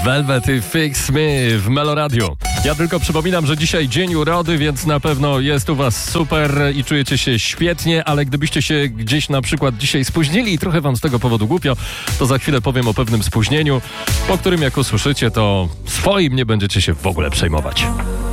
Velvet i Fix Me w Meloradio. Ja tylko przypominam, że dzisiaj dzień urody, więc na pewno jest u was super i czujecie się świetnie, ale gdybyście się gdzieś na przykład dzisiaj spóźnili i trochę wam z tego powodu głupio, to za chwilę powiem o pewnym spóźnieniu, po którym jak usłyszycie, to swoim nie będziecie się w ogóle przejmować.